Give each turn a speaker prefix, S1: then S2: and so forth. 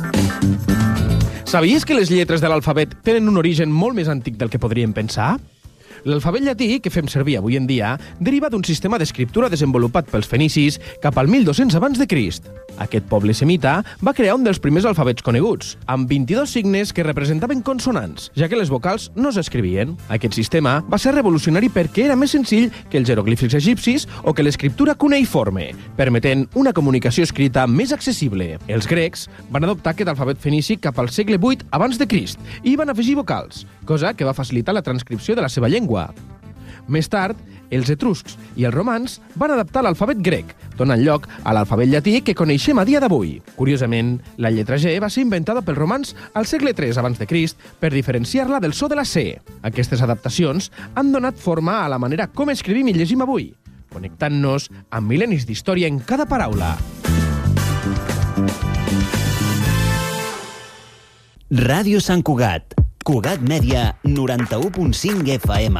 S1: Sabies que les lletres de l'alfabet tenen un origen molt més antic del que podríem pensar? L'alfabet llatí, que fem servir avui en dia, deriva d'un sistema d'escriptura desenvolupat pels fenicis cap al 1200 abans de Crist. Aquest poble semita va crear un dels primers alfabets coneguts, amb 22 signes que representaven consonants, ja que les vocals no s'escrivien. Aquest sistema va ser revolucionari perquè era més senzill que els jeroglífics egipcis o que l'escriptura cuneïforme, permetent una comunicació escrita més accessible. Els grecs van adoptar aquest alfabet fenici cap al segle VIII abans de Crist i van afegir vocals, cosa que va facilitar la transcripció de la seva llengua. Més tard, els etruscs i els romans van adaptar l'alfabet grec, donant lloc a l'alfabet llatí que coneixem a dia d'avui. Curiosament, la lletra G va ser inventada pels romans al segle III abans de Crist per diferenciar-la del so de la C. Aquestes adaptacions han donat forma a la manera com escrivim i llegim avui, connectant-nos amb mil·lennis d'història en cada paraula.
S2: Ràdio Sant Cugat. Cugat Mèdia, 91.5 FM.